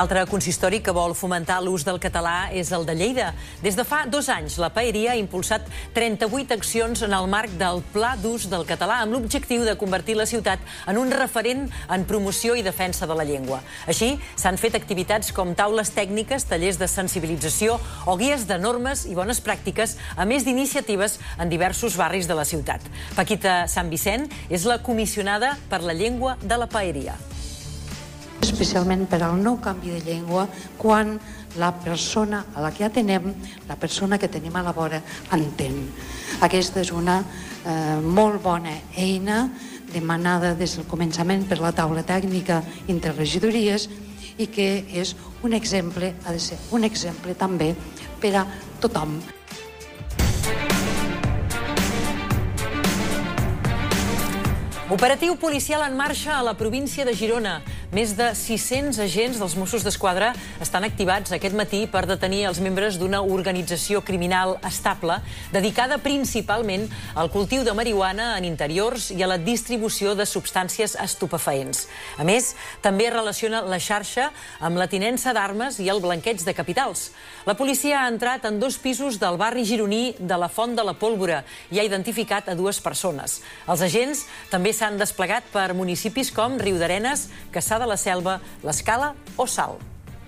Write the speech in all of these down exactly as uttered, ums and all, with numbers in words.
L'altre consistori que vol fomentar l'ús del català és el de Lleida. Des de fa dos anys, la Paeria ha impulsat trenta-vuit accions en el marc del Pla d'Ús del Català amb l'objectiu de convertir la ciutat en un referent en promoció i defensa de la llengua. Així, s'han fet activitats com taules tècniques, tallers de sensibilització o guies de normes i bones pràctiques, a més d'iniciatives en diversos barris de la ciutat. Paquita Sant Vicent és la comissionada per la llengua de la Paeria. Especialment per al nou canvi de llengua, quan la persona a la que atenem, la persona que tenim a la vora, entén. Aquesta és una eh, molt bona eina demanada des del començament per la taula tècnica interregidories i que és un exemple, ha de ser un exemple també per a tothom. Operatiu policial en marxa a la província de Girona. Més de sis-cents agents dels Mossos d'Esquadra estan activats aquest matí per detenir els membres d'una organització criminal estable dedicada principalment al cultiu de marihuana en interiors i a la distribució de substàncies estupefaents. A més, també relaciona la xarxa amb la tinença d'armes i el blanqueig de capitals. La policia ha entrat en dos pisos del barri gironí de la Font de la Pólvora i ha identificat a dues persones. Els agents també s'han desplegat per municipis com Riudarenes, Cassà de la Selva, l'Escala o Salt.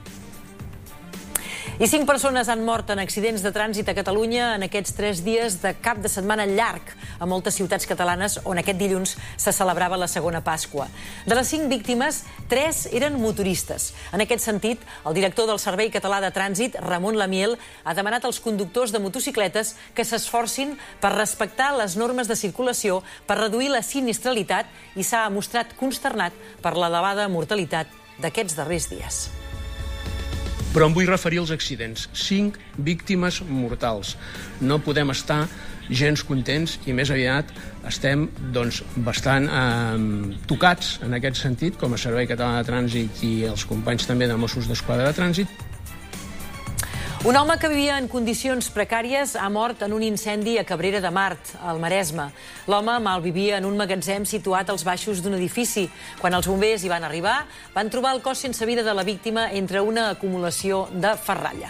I cinc persones han mort en accidents de trànsit a Catalunya en aquests tres dies de cap de setmana llarg a moltes ciutats catalanes on aquest dilluns se celebrava la segona Pasqua. De les cinc víctimes, tres eren motoristes. En aquest sentit, el director del Servei Català de Trànsit, Ramon Lamiel, ha demanat als conductors de motocicletes que s'esforcin per respectar les normes de circulació per reduir la sinistralitat i s'ha mostrat consternat per l'elevada mortalitat d'aquests darrers dies. Però em vull referir als accidents. Cinc víctimes mortals. No podem estar gens contents i més aviat estem doncs, bastant eh, tocats en aquest sentit, com a Servei Català de Trànsit i els companys també de Mossos d'Esquadra de Trànsit. Un home que vivia en condicions precàries ha mort en un incendi a Cabrera de Mar, al Maresme. L'home malvivia en un magatzem situat als baixos d'un edifici. Quan els bombers hi van arribar, van trobar el cos sense vida de la víctima entre una acumulació de ferralla.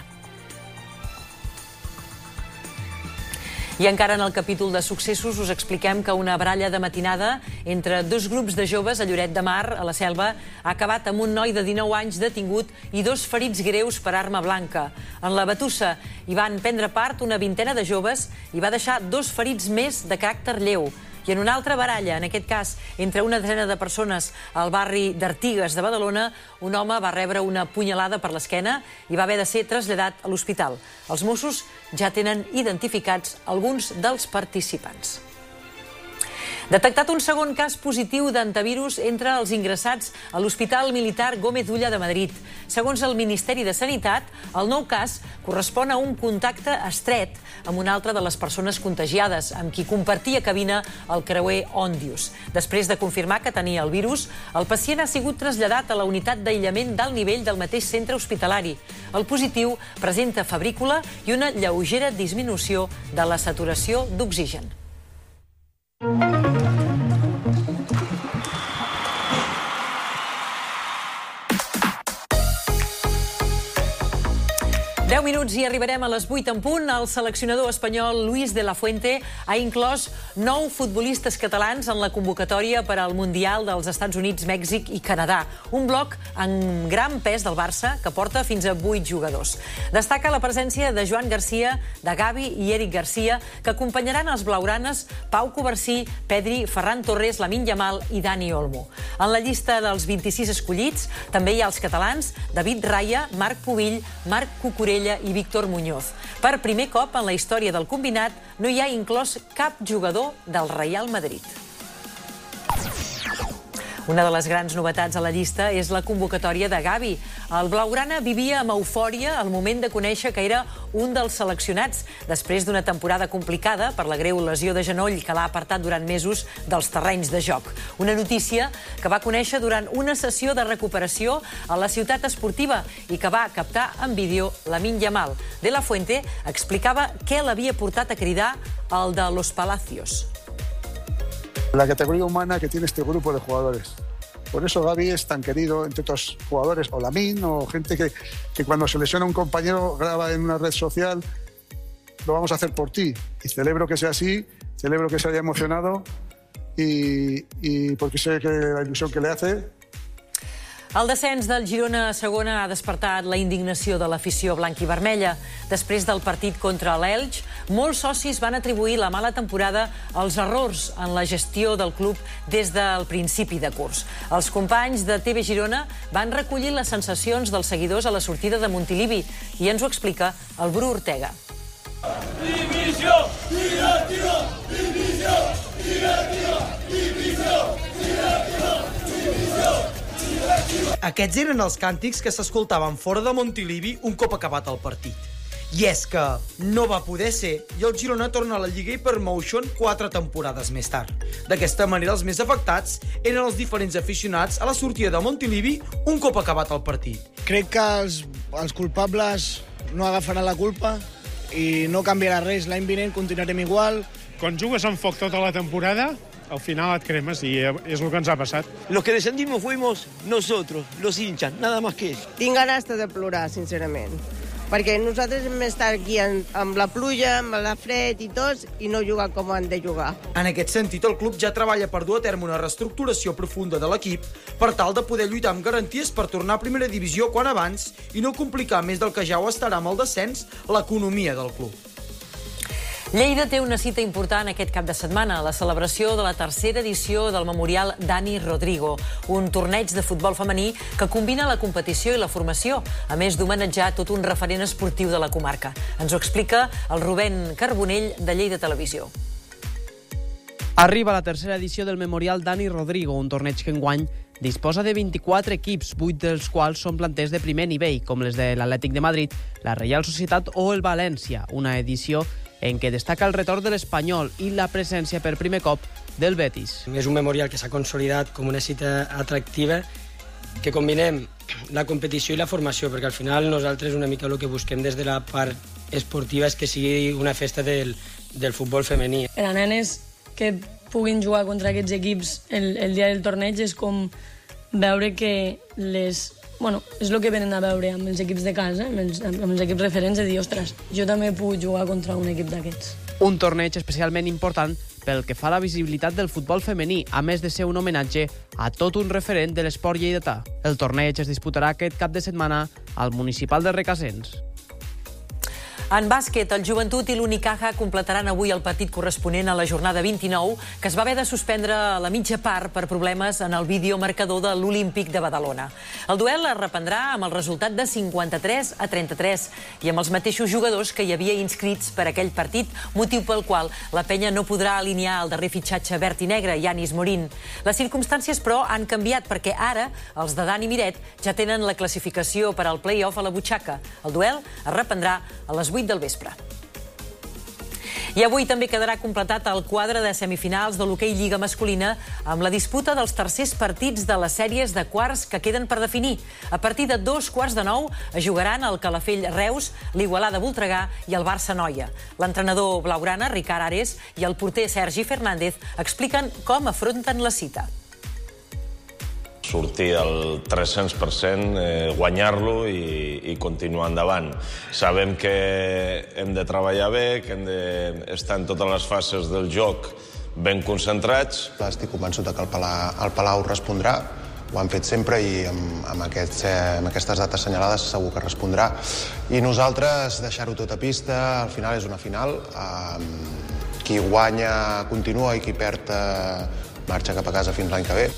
I encara en el capítol de successos us expliquem que una baralla de matinada entre dos grups de joves a Lloret de Mar, a la Selva, ha acabat amb un noi de dinou anys detingut i dos ferits greus per arma blanca. En la batussa hi van prendre part una vintena de joves i va deixar dos ferits més de caràcter lleu. I en una altra baralla, en aquest cas entre una desena de persones al barri d'Artigues de Badalona, un home va rebre una punyalada per l'esquena i va haver de ser traslladat a l'hospital. Els Mossos ja tenen identificats alguns dels participants. Detectat un segon cas positiu d'antivirus entre els ingressats a l'Hospital Militar Gómez Ulla de Madrid. Segons el Ministeri de Sanitat, el nou cas correspon a un contacte estret amb una altra de les persones contagiades, amb qui compartia cabina el creuer Òndius. Després de confirmar que tenia el virus, el pacient ha sigut traslladat a la unitat d'aïllament d'alt nivell del mateix centre hospitalari. El positiu presenta febrícula i una lleugera disminució de la saturació d'oxigen. deu minuts i arribarem a les vuit en punt. El seleccionador espanyol Luis de la Fuente ha inclòs nou futbolistes catalans en la convocatòria per al Mundial dels Estats Units, Mèxic i Canadà. Un bloc en gran pes del Barça que porta fins a vuit jugadors. Destaca la presència de Joan Garcia, de Gavi i Eric Garcia, que acompanyaran els blaugranes Pau Covarsí, Pedri, Ferran Torres, Lamine Yamal i Dani Olmo. En la llista dels vint-i-sis escollits també hi ha els catalans David Raya, Marc Pubill, Marc Cucurella i Víctor Muñoz. Per primer cop en la història del combinat no hi ha inclòs cap jugador del Real Madrid. Una de les grans novetats a la llista és la convocatòria de Gavi. El blaugrana vivia amb eufòria al moment de conèixer que era un dels seleccionats, després d'una temporada complicada per la greu lesió de genoll que l'ha apartat durant mesos dels terrenys de joc. Una notícia que va conèixer durant una sessió de recuperació a la ciutat esportiva i que va captar en vídeo Lamine Yamal. De la Fuente explicava què l'havia portat a cridar el de Los Palacios. La categoría humana que tiene este grupo de jugadores. Por eso Gavi es tan querido entre otros jugadores, o Lamine, o gente que, que cuando se lesiona un compañero graba en una red social, lo vamos a hacer por ti. Y celebro que sea así, celebro que se haya emocionado y, y porque sé que la ilusión que le hace. El descens del Girona a segona ha despertat la indignació de l'afició blanca i vermella. Després del partit contra l'Elx, molts socis van atribuir la mala temporada als errors en la gestió del club des del principi de curs. Els companys de T V Girona van recollir les sensacions dels seguidors a la sortida de Montilivi i ens ho explica el Bru Ortega. Divisió! Divisió! Divisió! Divisió! Divisió! Divisió! Aquests eren els càntics que s'escoltaven fora de Montilivi un cop acabat el partit. I és que no va poder ser i el Girona torna a la Lliga Hypermotion quatre temporades més tard. D'aquesta manera, els més afectats eren els diferents aficionats a la sortida de Montilivi un cop acabat el partit. Crec que els, els culpables no agafaran la culpa i no canviarà res. L'any vinent continuarem igual. Quan jugues amb foc tota la temporada, al final et cremes i és el que ens ha passat. Los que descendimos fuimos nosotros, los hinchas, nada más que eso. Tinc ganes de plorar, sincerament, perquè nosaltres hem estat aquí amb la pluja, amb la fred i tots, i no jugar com han de jugar. En aquest sentit, el club ja treballa per dur a terme una reestructuració profunda de l'equip per tal de poder lluitar amb garanties per tornar a primera divisió quan abans i no complicar més del que ja ho estarà amb el descens l'economia del club. Lleida té una cita important aquest cap de setmana, la celebració de la tercera edició del Memorial Dani Rodrigo, un torneig de futbol femení que combina la competició i la formació, a més d'homenatjar tot un referent esportiu de la comarca. Ens ho explica el Rubén Carbonell, de Lleida Televisió. Arriba la tercera edició del Memorial Dani Rodrigo, un torneig que enguany disposa de vint-i-quatre equips, vuit dels quals són planters de primer nivell, com les de l'Atlètic de Madrid, la Reial Societat o el València, una edició en què destaca el retorn de l'Espanyol i la presència per primer cop del Betis. És un memorial que s'ha consolidat com una cita atractiva, que combinem la competició i la formació, perquè al final nosaltres una mica el que busquem des de la part esportiva és que sigui una festa del, del futbol femení. Per a nenes que puguin jugar contra aquests equips el, el dia del torneig és com veure que les... Bueno, és el que venen a veure amb els equips de casa, amb els, amb els equips referents, de dir, ostres, jo també puc jugar contra un equip d'aquests. Un torneig especialment important pel que fa a la visibilitat del futbol femení, a més de ser un homenatge a tot un referent de l'esport lleidatà. El torneig es disputarà aquest cap de setmana al municipal de Requesens. En bàsquet, el Joventut i l'Unicaja completaran avui el partit corresponent a la jornada vint-i-nou, que es va haver de suspendre a la mitja part per problemes en el videomarcador de l'Olímpic de Badalona. El duel es reprendrà amb el resultat de cinquanta-tres a trenta-tres i amb els mateixos jugadors que hi havia inscrits per aquell partit, motiu pel qual la penya no podrà alinear el darrer fitxatge verd i negre, Yanis Morín. Les circumstàncies, però, han canviat perquè ara els de Dani Miret ja tenen la classificació per al play-off a la butxaca. El duel es reprendrà a les vuit del vespre. I avui també quedarà completat el quadre de semifinals de l'hoquei Lliga masculina amb la disputa dels tercers partits de les sèries de quarts que queden per definir. A partir de dos quarts de nou es jugaran el Calafell Reus, l'Igualada Voltregà i el Barça Noia. L'entrenador blaugrana, Ricard Ares, i el porter Sergi Fernández expliquen com afronten la cita. Sortir al tres-cents per cent, eh, guanyar-lo i, i continuar endavant. Sabem que hem de treballar bé, que hem d'estar en totes les fases del joc ben concentrats. Estic convençut que el Palau, el Palau respondrà, ho han fet sempre i amb, amb, aquests, eh, amb aquestes dates assenyalades segur que respondrà. I nosaltres deixar-ho tot a pista, al final és una final. Eh, qui guanya continua i qui perd eh, marxa cap a casa fins l'any que ve.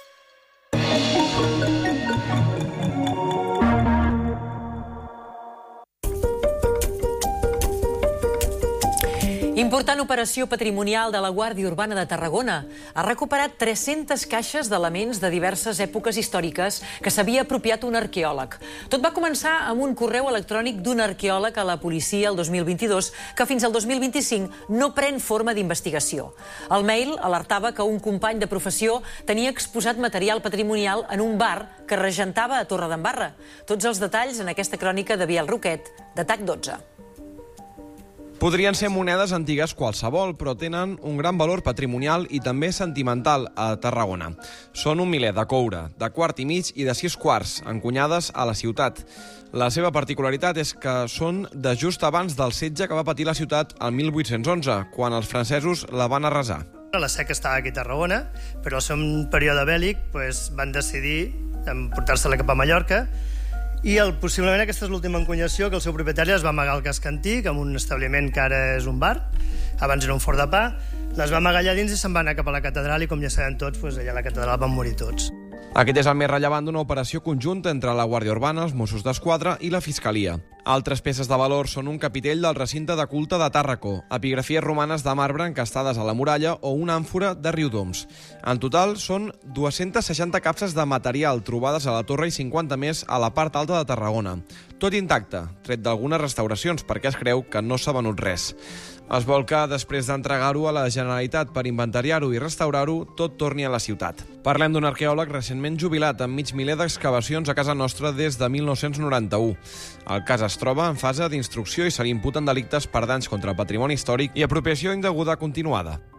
Important operació patrimonial de la Guàrdia Urbana de Tarragona. Ha recuperat tres-centes caixes d'elements de diverses èpoques històriques que s'havia apropiat un arqueòleg. Tot va començar amb un correu electrònic d'un arqueòleg a la policia el dos mil vint-i-dos que fins al dos mil vint-i-cinc no pren forma d'investigació. El mail alertava que un company de professió tenia exposat material patrimonial en un bar que regentava a Torredembarra. Tots els detalls en aquesta crònica de Biel Roquet, de TAC dotze. Podrien ser monedes antigues qualsevol, però tenen un gran valor patrimonial i també sentimental a Tarragona. Són un miler de coure, de quart i mig i de sis quarts, encunyades a la ciutat. La seva particularitat és que són de just abans del setge que va patir la ciutat el mil vuit-cents onze, quan els francesos la van arrasar. La seca estava aquí a Tarragona, però al segon període bèl·lic pues, van decidir portar-se-la cap a Mallorca i el, possiblement aquesta és l'última encunyació que el seu propietari es va amagar al casc antic amb un establiment que ara és un bar, abans era un forn de pa, les va amagar allà dins i se'n va anar cap a la catedral i com ja sabem tots, pues, allà a la catedral van morir tots. Aquest és el més rellevant d'una operació conjunta entre la Guàrdia Urbana, els Mossos d'Esquadra i la Fiscalia. Altres peces de valor són un capitell del recinte de culte de Tàrraco, epigrafies romanes de marbre encastades a la muralla o una àmfora de Riudoms. En total, són dues-centes seixanta capses de material trobades a la torre i cinquanta més a la part alta de Tarragona. Tot intacte, tret d'algunes restauracions, perquè es creu que no s'ha venut res. Es vol que, després d'entregar-ho a la Generalitat per inventariar-ho i restaurar-ho, tot torni a la ciutat. Parlem d'un arqueòleg recentment jubilat amb mig miler d'excavacions a casa nostra des de mil nou-cents noranta-u. El cas es troba en fase d'instrucció i se li imputen delictes per danys contra el patrimoni històric i apropiació indeguda continuada.